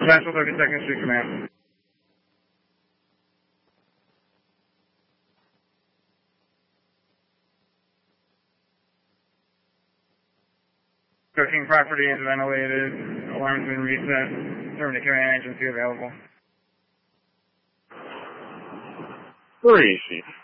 Central 32nd Street Command. King property is ventilated. Alarm's been reset. Determined to command agency available. 3 Chief.